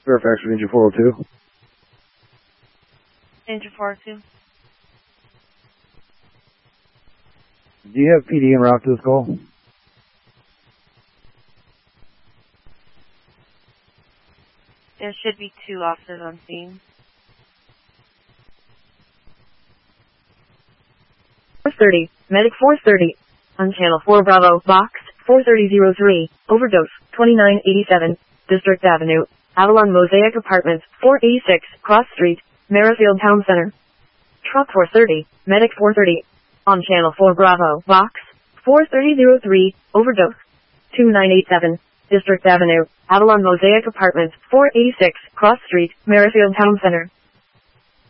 Fairfax, Ranger 402. Ranger 402. Do you have PD en route to this call? There should be 2 officers on scene. 430, Medic 430. On Channel 4 Bravo, Box 43003, Overdose, 2987, District Avenue, Avalon Mosaic Apartments, 486, Cross Street, Merrifield Town Center. Truck 430, Medic 430. On Channel 4 Bravo, Box 43003, Overdose, 2987, District Avenue, Avalon Mosaic Apartments, 486, Cross Street, Merrifield Town Center.